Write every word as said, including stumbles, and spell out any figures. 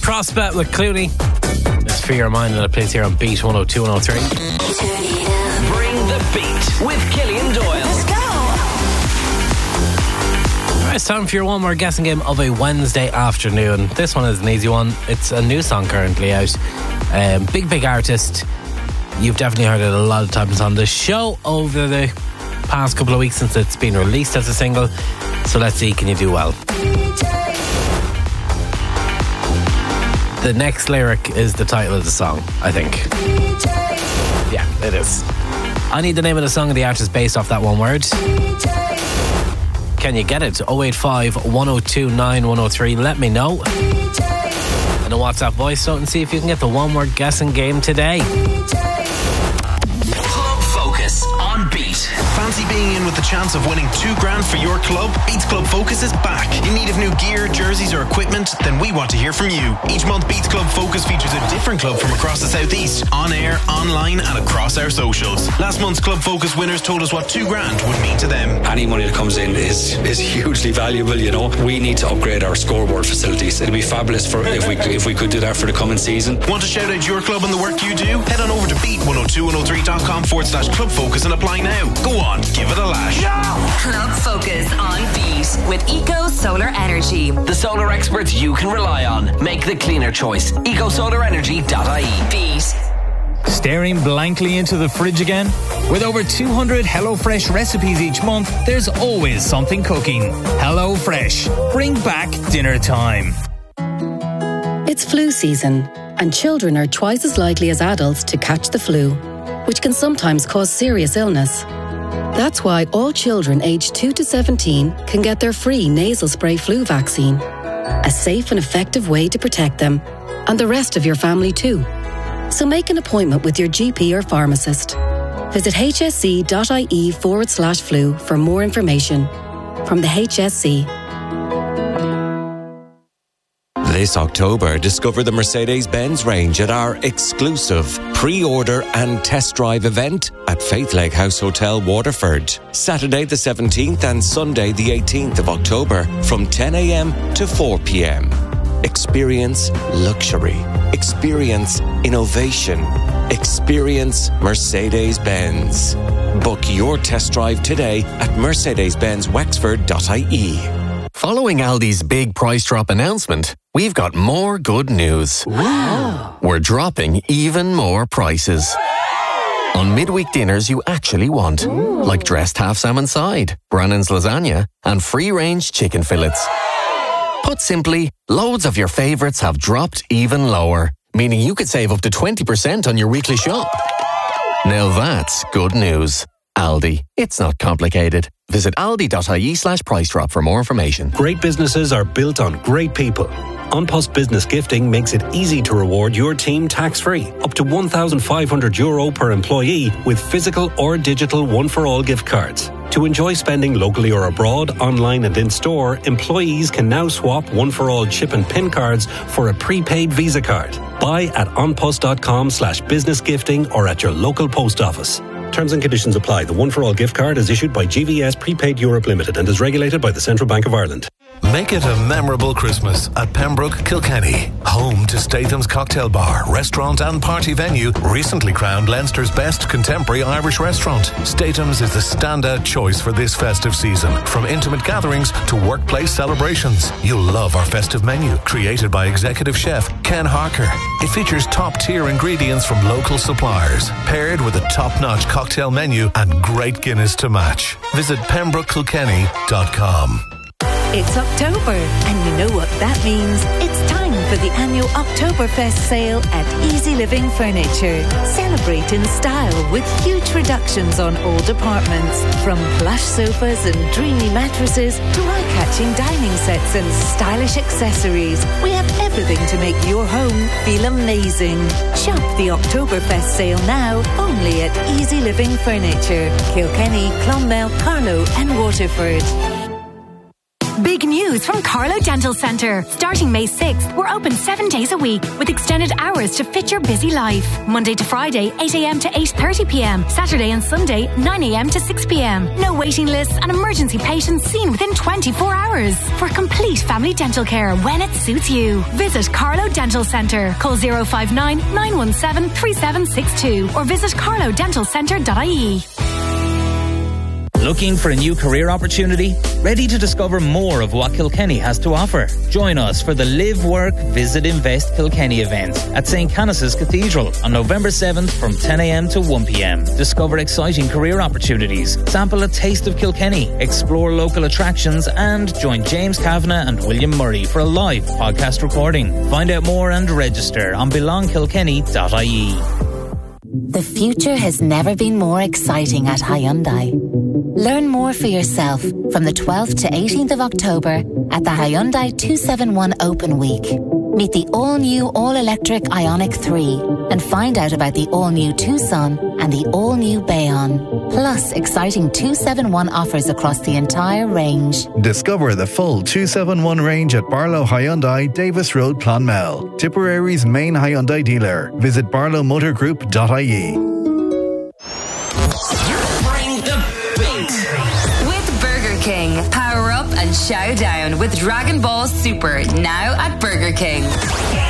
Prospect with Clooney. It's For Your Mind, and it plays here on Beat one oh two one oh three. Bring the beat with Killian Doyle. Let's go. Alright, it's time for your one more guessing game of a Wednesday afternoon. This one is an easy one. It's a new song currently out. Um, big, big artist. You've definitely heard it a lot of times on the show over the past couple of weeks since it's been released as a single. So let's see, can you do well? The next lyric is the title of the song, I think. Yeah, it is. I need the name of the song and the artist based off that one word. Can you get it? oh eight five, one oh two, nine one oh three. Let me know. And a WhatsApp voice note and see if you can get the one word guessing game today. Club Focus on Beat. Fancy being in with the chance of winning two grand for your club? Beats Club Focus is back. In need of new gear, jerseys or equipment? Then we want to hear from you. Each month Beats Club Focus features a different club from across the southeast, on air, online and across our socials. Last month's Club Focus winners told us what two grand would mean to them. Any money that comes in is, is hugely valuable, you know. We need to upgrade our scoreboard facilities. It'd be fabulous for if we if we could do that for the coming season. Want to shout out your club and the work you do? Head on over to beat one oh two one oh three dot com forward slash club focus and apply now. Go on, give it a lash. Club Focus on Beat with Eco Solar Energy. The solar experts you can rely on. Make the cleaner choice. eco solar energy dot I E. Beat. Staring blankly into the fridge again? With over two hundred HelloFresh recipes each month, there's always something cooking. HelloFresh. Bring back dinner time. It's flu season, and children are twice as likely as adults to catch the flu, which can sometimes cause serious illness. That's why all children aged two to seventeen can get their free nasal spray flu vaccine. A safe and effective way to protect them, and the rest of your family too. So make an appointment with your G P or pharmacist. Visit hsc.ie forward slash flu for more information. From the H S C. This October, discover the Mercedes-Benz range at our exclusive pre-order and test drive event at Faith Lake House Hotel, Waterford. Saturday the seventeenth and Sunday the eighteenth of October from ten a.m. to four p.m. Experience luxury. Experience innovation. Experience Mercedes-Benz. Book your test drive today at mercedes benz wexford dot I E. Following Aldi's big price drop announcement, we've got more good news. Wow. We're dropping even more prices. On midweek dinners you actually want, Ooh. Like dressed half salmon side, Brannan's lasagna, and free-range chicken fillets. Put simply, loads of your favourites have dropped even lower, meaning you could save up to twenty percent on your weekly shop. Now that's good news. Aldi. It's not complicated. Visit aldi.ie slash price drop for more information. Great businesses are built on great people. An Post Business Gifting makes it easy to reward your team tax-free. Up to one thousand five hundred euro per employee with physical or digital one-for-all gift cards. To enjoy spending locally or abroad, online and in-store, employees can now swap one-for-all chip and PIN cards for a prepaid Visa card. Buy at onpost.com slash business gifting or at your local post office. Terms and conditions apply. The one-for-all gift card is issued by G V S Prepaid Europe Limited and is regulated by the Central Bank of Ireland. Make it a memorable Christmas at Pembroke Kilkenny. Home to Statham's Cocktail Bar, restaurant and party venue, recently crowned Leinster's best contemporary Irish restaurant. Statham's is the standout choice for this festive season. From intimate gatherings to workplace celebrations. You'll love our festive menu, created by executive chef Ken Harker. It features top-tier ingredients from local suppliers, paired with a top-notch cocktail menu and great Guinness to match. Visit pembroke kilkenny dot com. It's October, and you know what that means. It's time for the annual Oktoberfest sale at Easy Living Furniture. Celebrate in style with huge reductions on all departments. From plush sofas and dreamy mattresses to eye-catching dining sets and stylish accessories. We have everything to make your home feel amazing. Shop the Oktoberfest sale now, only at Easy Living Furniture. Kilkenny, Clonmel, Carlow and Waterford. Big news from Carlo Dental Centre. Starting May sixth, we're open seven days a week with extended hours to fit your busy life. Monday to Friday, eight a.m. to eight thirty p.m. Saturday and Sunday, nine a.m. to six p.m. No waiting lists and emergency patients seen within twenty-four hours. For complete family dental care when it suits you. Visit Carlo Dental Centre. Call zero five nine, nine one seven, three seven six two or visit carlo dental centre dot I E. Looking for a new career opportunity? Ready to discover more of what Kilkenny has to offer? Join us for the Live, Work, Visit, Invest Kilkenny event at Saint Canice's Cathedral on November seventh from ten a.m. to one p.m. Discover exciting career opportunities, sample a taste of Kilkenny, explore local attractions and join James Kavanagh and William Murray for a live podcast recording. Find out more and register on belong kilkenny dot I E. The future has never been more exciting at Hyundai. Learn more for yourself from the twelfth to eighteenth of October at the Hyundai two seventy-one Open Week. Meet the all-new all-electric Ioniq three and find out about the all-new Tucson and the all-new Bayon. Plus exciting two seventy-one offers across the entire range. Discover the full two seventy-one range at Barlow Hyundai, Davis Road, Clonmel. Tipperary's main Hyundai dealer. Visit barlow motor group dot I E. King. Power up and shout down with Dragon Ball Super now at Burger King.